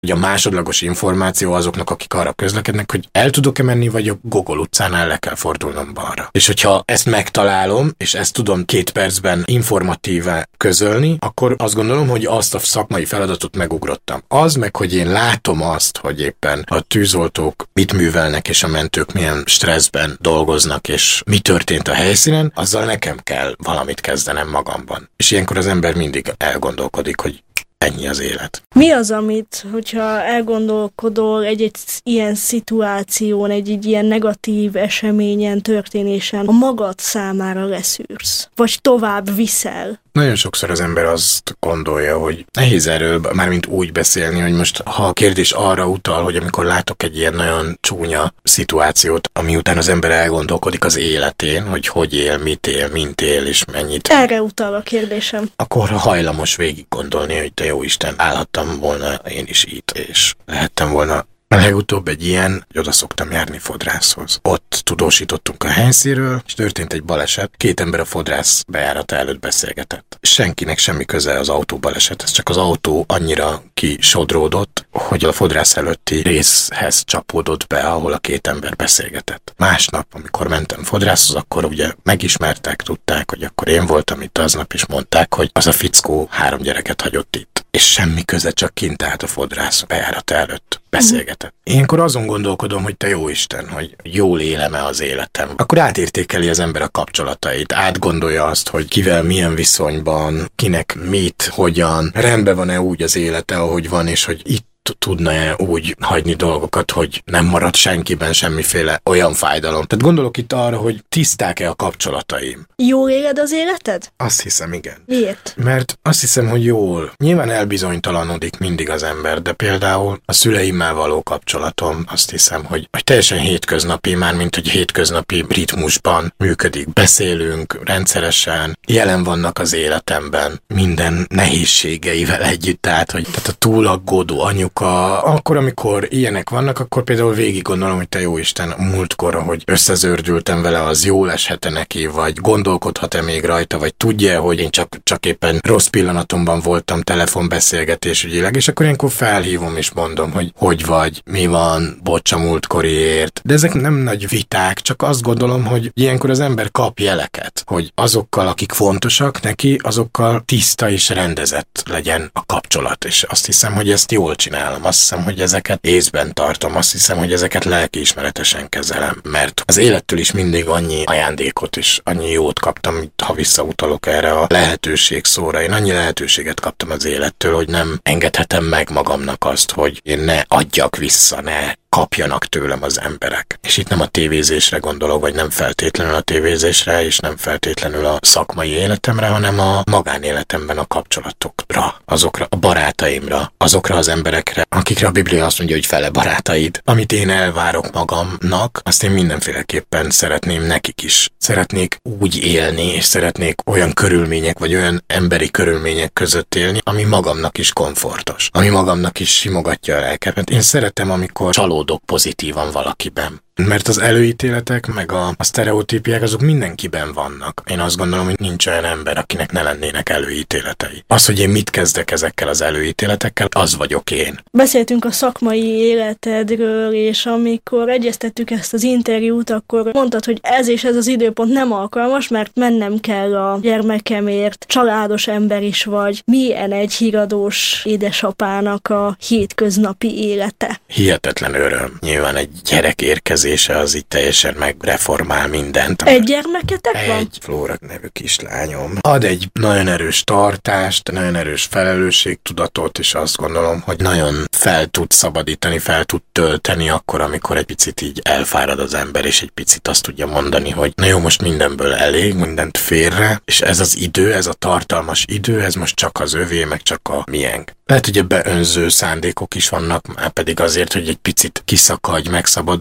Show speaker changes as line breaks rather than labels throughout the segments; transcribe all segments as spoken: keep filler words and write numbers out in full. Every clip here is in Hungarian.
hogy a másodlagos információ azoknak, akik arra közlekednek, hogy el tudok-e menni, vagy a Gogol utcánál le kell fordulnom balra. És hogyha ezt megtalálom, és ezt tudom két percben informatíve közölni, akkor azt gondolom, hogy azt a szakmai feladatot megugrottam. Az meg, hogy én látom azt, hogy éppen a tűzoltók mit művelnek, és a mentők milyen stresszben dolgoznak, és mi történt a helyszínen, azzal nekem kell valamit kezdenem magamban. És ilyenkor az ember mindig elgondolkodik, hogy ennyi az élet.
Mi az, amit, hogyha elgondolkodol egy-egy ilyen szituáción, egy-egy ilyen negatív eseményen, történésen, a magad számára leszűrsz? Vagy tovább viszel?
Nagyon sokszor az ember azt gondolja, hogy nehéz erről mármint úgy beszélni, hogy most ha a kérdés arra utal, hogy amikor látok egy ilyen nagyon csúnya szituációt, ami után az ember elgondolkodik az életén, hogy hogy él, mit él, mint él, és mennyit.
Erre utal a kérdésem.
Akkor hajlamos végig gondolni, hogy te jó Isten, állhattam volna én is itt, és lehettem volna. A legutóbb egy ilyen, hogy oda szoktam járni fodrászhoz. Ott tudósítottunk a helyszínről, és történt egy baleset. Két ember a fodrász bejárata előtt beszélgetett. Senkinek semmi köze az autó balesethez, csak az autó annyira kisodródott, hogy a fodrász előtti részhez csapódott be, ahol a két ember beszélgetett. Másnap, amikor mentem fodrászhoz, akkor ugye megismertek, tudták, hogy akkor én voltam itt aznap, és mondták, hogy az a fickó három gyereket hagyott itt. És semmi köze, csak kint állt a fodrász bejárata előtt beszélgetett. Ilyenkor azon gondolkodom, hogy te jó Isten, hogy jól élem-e az életem. Akkor átértékeli az ember a kapcsolatait, átgondolja azt, hogy kivel milyen viszonyban, kinek mit, hogyan, rendben van-e úgy az élete, ahogy van, és hogy itt tudna-e úgy hagyni dolgokat, hogy nem marad senkiben semmiféle olyan fájdalom. Tehát gondolok itt arra, hogy tiszták-e a kapcsolataim.
Jól éled az életed?
Azt hiszem, igen.
Miért?
Mert azt hiszem, hogy jól. Nyilván elbizonytalanodik mindig az ember, de például a szüleimmel való kapcsolatom, azt hiszem, hogy, hogy teljesen hétköznapi, már mint hogy hétköznapi ritmusban működik. Beszélünk rendszeresen, jelen vannak az életemben minden nehézségeivel együtt, tehát, hogy tehát a túlaggódó anyuka, akkor, amikor ilyenek vannak, akkor például végig gondolom, hogy te jó Isten, múltkor, hogy összezördültem vele, az jól eshet-e neki, vagy gondolkodhat-e még rajta, vagy tudja, hogy én csak, csak éppen rossz pillanatomban voltam telefonbeszélgetés ügyileg, és akkor ilyenkor felhívom és mondom, hogy hogy vagy, mi van, bocs a múltkoriért. De ezek nem nagy viták, csak azt gondolom, hogy ilyenkor az ember kap jeleket, hogy azokkal, akik fontosak neki, azokkal tiszta és rendezett legyen a kapcsolat, és azt hiszem, hogy ezt jól csinálom. Azt hiszem, hogy ezeket észben tartom, azt hiszem, hogy ezeket lelkiismeretesen kezelem, mert az élettől is mindig annyi ajándékot és annyi jót kaptam, ha visszautalok erre a lehetőség szóra. Én annyi lehetőséget kaptam az élettől, hogy nem engedhetem meg magamnak azt, hogy én ne adjak vissza, ne kapjanak tőlem az emberek. És itt nem a tévézésre gondolok, vagy nem feltétlenül a tévézésre, és nem feltétlenül a szakmai életemre, hanem a magánéletemben a kapcsolatokra, azokra a barátaimra, azokra az emberekre, akikre a Biblia azt mondja, hogy fele barátaid. Amit én elvárok magamnak, azt én mindenféleképpen szeretném nekik is. Szeretnék úgy élni, és szeretnék olyan körülmények, vagy olyan emberi körülmények között élni, ami magamnak is komfortos, ami magamnak is simogatja a lelkemet. Én szeretem, amikor csalódok pozitívan valakiben. Mert az előítéletek, meg a, a sztereotípiák, azok mindenkiben vannak. Én azt gondolom, hogy nincs olyan ember, akinek ne lennének előítéletei. Az, hogy én mit kezdek ezekkel az előítéletekkel, az vagyok én.
Beszéltünk a szakmai életedről, és amikor egyeztettük ezt az interjút, akkor mondtad, hogy ez és ez az időpont nem alkalmas, mert mennem kell a gyermekemért, családos ember is vagy. Milyen egy híradós édesapának a hétköznapi élete?
Hihetetlen öröm. Nyilván egy gyerek érkezése az így teljesen megreformál mindent.
Egy gyermeketek
egy
van?
Egy Flóra nevű kislányom. Ad egy nagyon erős tartást, nagyon erős felelősségtudatot, és azt gondolom, hogy nagyon fel tud szabadítani, fel tud tölteni akkor, amikor egy picit így elfárad az ember, és egy picit azt tudja mondani, hogy na jó, most mindenből elég, mindent félre, és ez az idő, ez a tartalmas idő, ez most csak az övé, meg csak a miénk. Lehet, hogy ebbe önző szándékok is vannak, már pedig azért, hogy egy picit kiszakadj, megszabadulj, de hihetetlen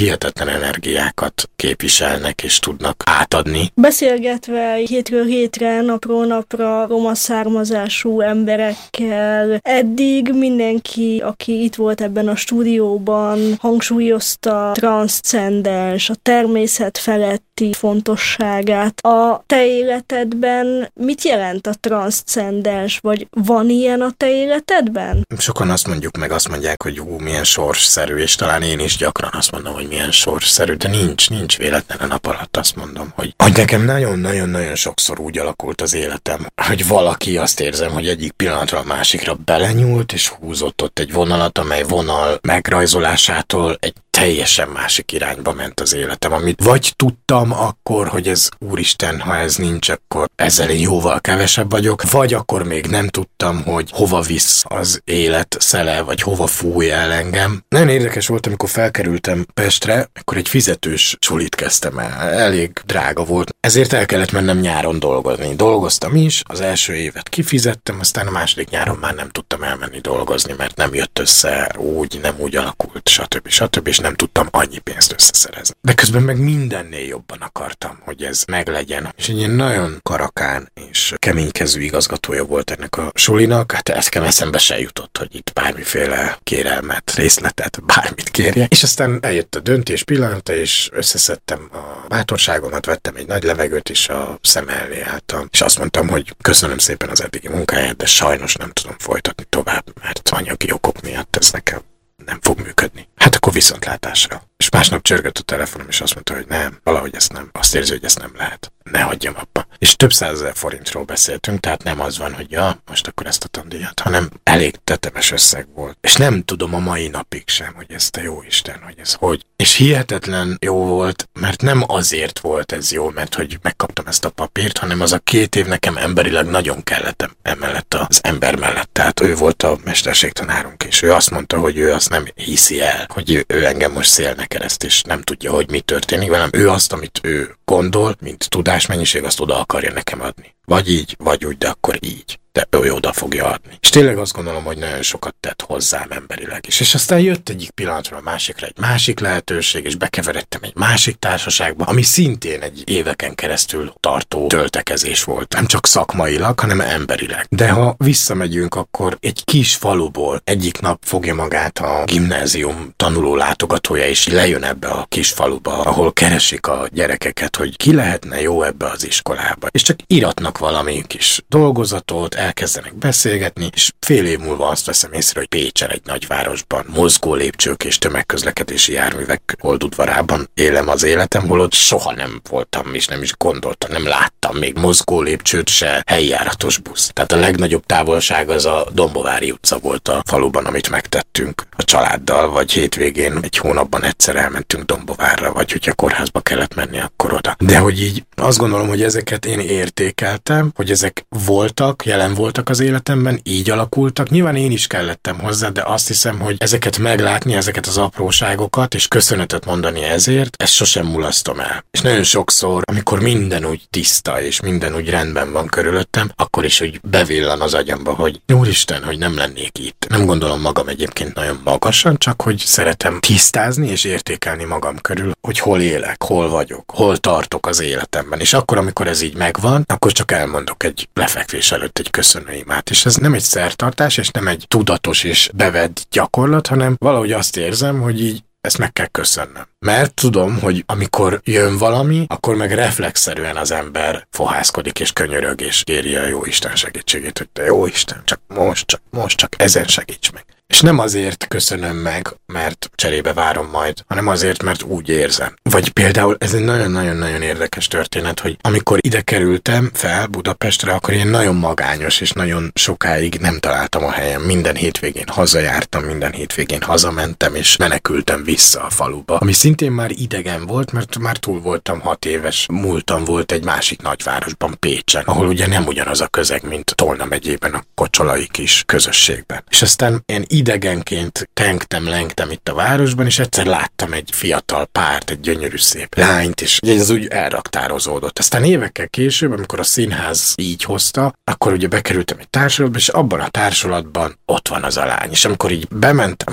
hihetetlen energiákat képviselnek és tudnak átadni.
Beszélgetve hétről hétre, napról napra roma származású emberekkel, eddig mindenki, aki itt volt ebben a stúdióban, hangsúlyozta transzcendens, a természet feletti fontosságát. A te életedben mit jelent a transzcendens, vagy van ilyen a te életedben?
Sokan azt mondjuk meg, azt mondják, hogy ú, milyen sorsszerű, és talán én is gyakran azt mondom, hogy milyen sorsszerű, de nincs, nincs véletlen a nap alatt, azt mondom, hogy, hogy nekem nagyon-nagyon-nagyon sokszor úgy alakult az életem, hogy valaki, azt érzem, hogy egyik pillanatra a másikra belenyúlt, és húzott ott egy vonalat, amely vonal megrajzolásától egy teljesen másik irányba ment az életem, amit vagy tudtam akkor, hogy ez úristen, ha ez nincs, akkor ezzel én jóval kevesebb vagyok, vagy akkor még nem tudtam, hogy hova visz az élet szele, vagy hova fúj el engem. Nagyon érdekes volt, amikor felkerültem Pestre, akkor egy fizetős sulit kezdtem el. Elég drága volt, ezért el kellett mennem nyáron dolgozni. Dolgoztam is, az első évet kifizettem, aztán a második nyáron már nem tudtam elmenni dolgozni, mert nem jött össze, úgy, nem úgy alakult, stb. stb. És nem tudtam annyi pénzt összeszerezni. De közben meg mindennél jobban akartam, hogy ez meglegyen. És egy ilyen nagyon karakán és keménykezű igazgatója volt ennek a sulinak, hát ezt eszembe se jutott, hogy itt bármiféle kérelmet, részletet, bármit kérje. És aztán eljött a döntés pillanata, és összeszedtem a bátorságomat, vettem egy nagy levegőt, és a szem elé álltam. És azt mondtam, hogy köszönöm szépen az eddigi munkáját, de sajnos nem tudom folytatni tovább, mert anyagi okok miatt ez nekem nem fog működni. Hát akkor viszontlátásra. És másnap csörgött a telefonom, és azt mondta, hogy nem, valahogy ezt nem. Azt érzi, hogy ezt nem lehet. Ne hagyjam abba. És több százezer forintról beszéltünk, tehát nem az van, hogy ja, most akkor ezt a tandíjat, hanem elég tetemes összeg volt. És nem tudom a mai napig sem, hogy ez te jó Isten, hogy ez hogy. És hihetetlen jó volt, mert nem azért volt ez jó, mert hogy megkaptam ezt a papírt, hanem az a két év nekem emberileg nagyon kellett emellett az ember mellett. Tehát ő volt a mesterségtanárunk, és ő azt mondta, hogy ő azt nem hiszi el, hogy ő, ő engem most szélnek kereszt, és nem tudja, hogy mi történik velem. Ő azt, amit ő gondol, mint tudásmennyiség, azt oda akarja nekem adni. Vagy így, vagy úgy, de akkor így. De ő oda fogja adni. És tényleg azt gondolom, hogy nagyon sokat tett hozzám emberileg is. És aztán jött egyik pillanatról a másikra egy másik lehetőség, és bekeveredtem egy másik társaságba, ami szintén egy éveken keresztül tartó töltekezés volt. Nem csak szakmailag, hanem emberileg. De ha visszamegyünk, akkor egy kis faluból egyik nap fogja magát a gimnázium tanuló látogatója, és lejön ebbe a kis faluba, ahol keresik a gyerekeket, hogy ki lehetne jó ebbe az iskolába. És csak iratnak valami kis dolgozatot, elkezdenek beszélgetni, és fél év múlva azt veszem észre, hogy Pécsen, egy nagyvárosban, mozgó lépcsők és tömegközlekedési járművek oldudvarában élem az életem, holott soha nem voltam, és nem is gondoltam, nem láttam még mozgó lépcsőt, se helyjáratos busz. Tehát a legnagyobb távolság az a Dombovári utca volt a faluban, amit megtettünk a családdal, vagy hétvégén egy hónapban egyszer elmentünk Dombovárra, vagy hogyha kórházba kellett menni, akkor oda. De hogy így azt gondolom, hogy ezeket én értékeltem, hogy ezek voltak, jelen voltak az életemben, így alakultak. Nyilván én is kellettem hozzá, de azt hiszem, hogy ezeket meglátni, ezeket az apróságokat, és köszönetet mondani ezért, ezt sosem mulasztom el. És nagyon sokszor, amikor minden úgy tiszta, és minden úgy rendben van körülöttem, akkor is úgy bevillan az agyamba, hogy úristen, hogy nem lennék itt. Nem gondolom magam egyébként nagyon magasan, csak hogy szeretem tisztázni és értékelni magam körül, hogy hol élek, hol vagyok, hol tartok az életemben. És akkor, amikor ez így megvan, akkor csak elmondok egy lefekvés előtt egy köszönőimát. És ez nem egy szertartás, és nem egy tudatos és bevett gyakorlat, hanem valahogy azt érzem, hogy így ezt meg kell köszönnöm. Mert tudom, hogy amikor jön valami, akkor meg reflexzerűen az ember fohászkodik és könyörög, és kéri a Jóisten segítségét, hogy te Jóisten, csak most, csak most, csak ezen segíts meg. És nem azért köszönöm meg, mert cserébe várom majd, hanem azért, mert úgy érzem. Vagy például ez egy nagyon-nagyon-nagyon érdekes történet, hogy amikor ide kerültem fel Budapestre, akkor én nagyon magányos, és nagyon sokáig nem találtam a helyem. Minden hétvégén hazajártam, minden hétvégén hazamentem, és menekültem vissza a faluba. Ami szintén már idegen volt, mert már túl voltam hat éves. Múltam volt egy másik nagyvárosban, Pécsen, ahol ugye nem ugyanaz a közeg, mint Tolna megyében, a kocsolai kis közösségben. És aztán én idegenként tengtem, lengtem itt a városban, és egyszer láttam egy fiatal párt, egy gyönyörű szép lányt, és ez úgy elraktározódott. Aztán évekkel később, amikor a színház így hozta, akkor ugye bekerültem egy társulatba, és abban a társulatban ott van az a lány. És amikor így bementem oda,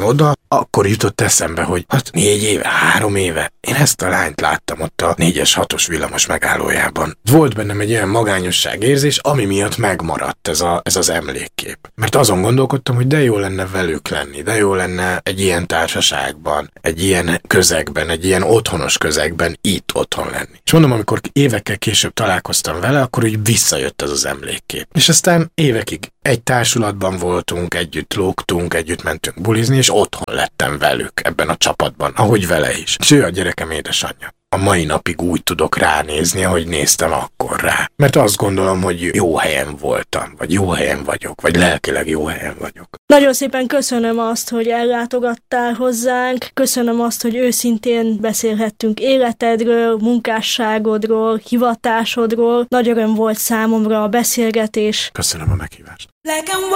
akkor jutott eszembe, hogy hát négy éve, három éve én ezt a lányt láttam ott a négyes hatos villamos megállójában. Volt bennem egy olyan magányosság érzés, ami miatt megmaradt ez, a, ez az emlékkép. Mert azon gondolkodtam, hogy de jó lenne velük lenni, de jó lenne egy ilyen társaságban, egy ilyen közegben, egy ilyen otthonos közegben itt otthon lenni. És mondom, amikor évekkel később találkoztam vele, akkor úgy visszajött ez az emlékkép. És aztán évekig egy társulatban voltunk, együtt lógtunk, együtt mentünk bulizni, és otthon lettem velük ebben a csapatban, ahogy vele is. És ő a gyerekem édesanyja. A mai napig úgy tudok ránézni, ahogy néztem akkor rá. Mert azt gondolom, hogy jó helyen voltam, vagy jó helyen vagyok, vagy lelkileg jó helyen vagyok.
Nagyon szépen köszönöm azt, hogy ellátogattál hozzánk, köszönöm azt, hogy őszintén beszélhettünk életedről, munkásságodról, hivatásodról. Nagy öröm volt számomra a beszélgetés.
Köszönöm a meghívást.
Black and white.